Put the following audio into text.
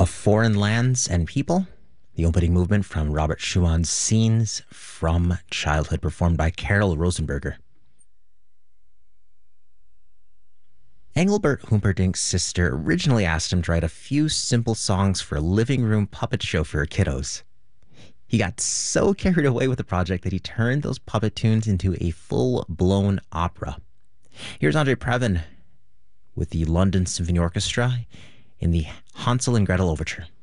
of Foreign Lands and People, the opening movement from Robert Schumann's Scenes from Childhood, performed by Carol Rosenberger. Engelbert Humperdinck's sister originally asked him to write a few simple songs for a living room puppet show for her kiddos. He got so carried away with the project that he turned those puppet tunes into a full-blown opera. Here's Andre Previn with the London Symphony Orchestra in the Hansel and Gretel Overture.